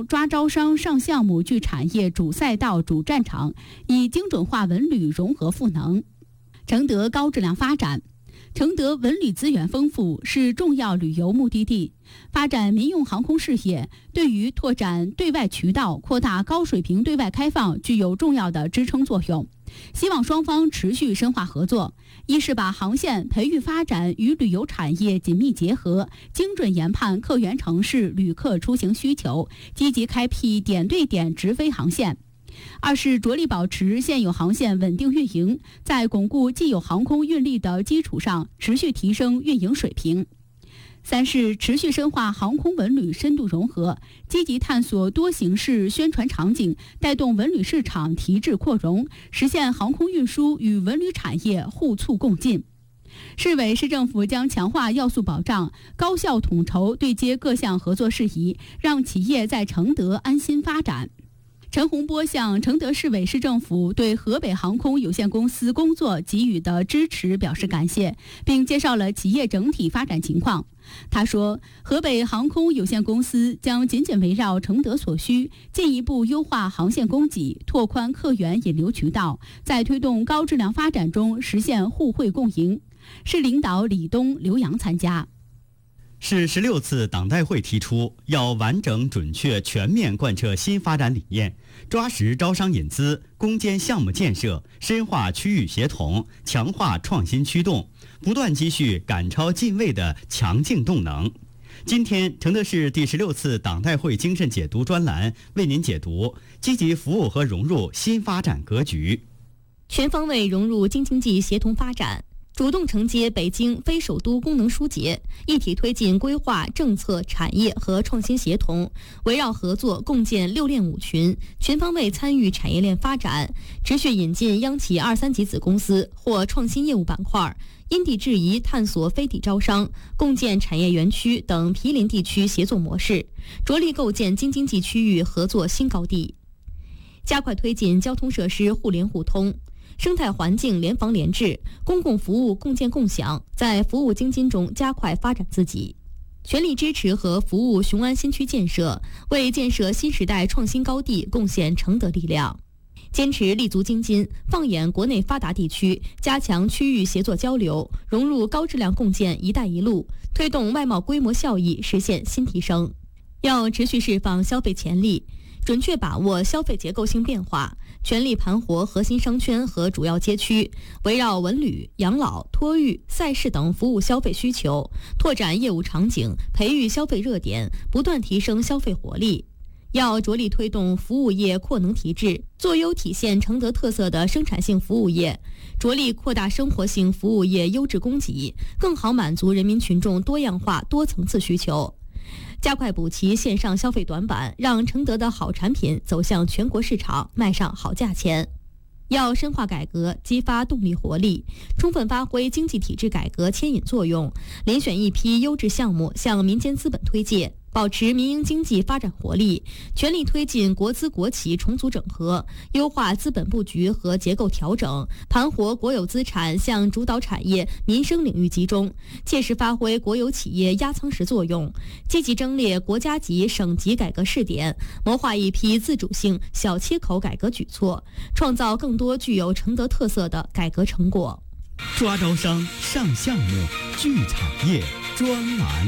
标抓招商上项目聚产业主赛道主战场，以精准化文旅融合赋能。承德高质量发展。承德文旅资源丰富，是重要旅游目的地。发展民用航空事业，对于拓展对外渠道、扩大高水平对外开放具有重要的支撑作用。希望双方持续深化合作，一是把航线培育发展与旅游产业紧密结合，精准研判客源城市旅客出行需求，积极开辟点对点直飞航线。二是着力保持现有航线稳定运营，在巩固既有航空运力的基础上，持续提升运营水平。三是持续深化航空文旅深度融合，积极探索多形式宣传场景，带动文旅市场提质扩容，实现航空运输与文旅产业互促共进。市委市政府将强化要素保障，高效统筹对接各项合作事宜，让企业在承德安心发展。陈洪波向承德市委市政府对河北航空有限公司工作给予的支持表示感谢，并介绍了企业整体发展情况。他说，河北航空有限公司将紧紧围绕承德所需，进一步优化航线供给，拓宽客源引流渠道，在推动高质量发展中实现互惠共赢。市领导李东、刘洋参加。 市16次党代会提出，要完整、准确、全面贯彻新发展理念，抓实招商引资、攻坚项目建设，深化区域协同，强化创新驱动，不断积蓄赶超进位的强劲动能。今天，承德市第16次党代会精神解读专栏为您解读积极服务和融入新发展格局， 全方位融入京津冀协同发展。主动承接北京非首都功能枢节，一体推进规划、政策、产业和创新协同，围绕合作共建6链5群，全方位参与产业链发展，持续引进央企2、3级子公司或创新业务板块，因地制宜探索非地招商、共建产业园区等毗邻地区协作模式，着力构建京津冀区域合作新高地，加快推进交通设施互联互通。生态环境联防联治，公共服务共建共享，在服务京津中加快发展自己，全力支持和服务雄安新区建设，为建设新时代创新高地贡献承德力量。坚持立足京津，放眼国内发达地区，加强区域协作交流，融入高质量共建“一带一路”，推动外贸规模效益实现新提升。要持续释放消费潜力，准确把握消费结构性变化，全力盘活核心商圈和主要街区，围绕文旅、养老、托育、赛事等服务消费需求，拓展业务场景，培育消费热点，不断提升消费活力。要着力推动服务业扩能提质，做优体现承德特色的生产性服务业，着力扩大生活性服务业优质供给，更好满足人民群众多样化、多层次需求。加快补齐线上消费短板，让承德的好产品走向全国市场，卖上好价钱。要深化改革，激发动力活力，充分发挥经济体制改革牵引作用，遴选一批优质项目向民间资本推介，保持民营经济发展活力，全力推进国资国企重组整合，优化资本布局和结构调整，盘活国有资产向主导产业、民生领域集中，切实发挥国有企业压舱石作用，积极争列国家级、省级改革试点，谋划一批自主性小切口改革举措，创造更多具有承德特色的改革成果。 抓招商、上项目、聚产业专栏。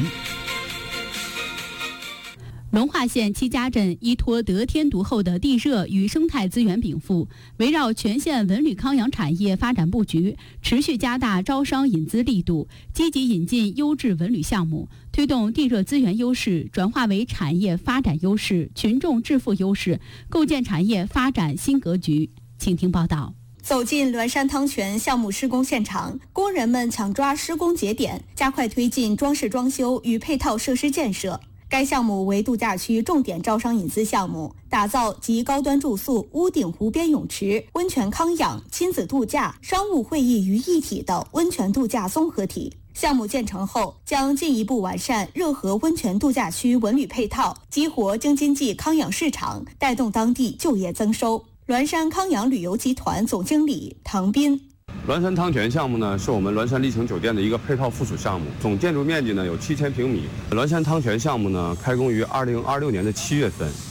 龙化县七家镇依托得天独厚的地热与生态资源禀赋，围绕全县文旅康养产业发展布局，持续加大招商引资力度，积极引进优质文旅项目，推动地热资源优势转化为产业发展优势、群众致富优势，构建产业发展新格局。请听报道。 走进栾山汤泉项目施工现场，工人们抢抓施工节点，加快推进装饰装修与配套设施建设。该项目为度假区重点招商引资项目，打造集高端住宿、屋顶湖边泳池、温泉康养、亲子度假、商务会议于一体的温泉度假综合体。项目建成后，将进一步完善热河温泉度假区文旅配套，激活京津冀康养市场，带动当地就业增收。栾山康养旅游集团总经理唐斌。 栾山汤泉项目呢，是我们栾山丽景酒店的一个配套附属项目，总建筑面积呢有7000平米。栾山汤泉项目呢，开工于2026年的7月份，